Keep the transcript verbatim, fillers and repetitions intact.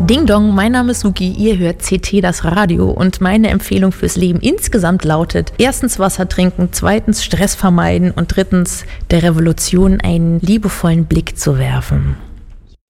Ding Dong, mein Name ist Suki, ihr hört C T, das Radio, und meine Empfehlung fürs Leben insgesamt lautet: erstens Wasser trinken, zweitens Stress vermeiden und drittens der Revolution einen liebevollen Blick zu werfen.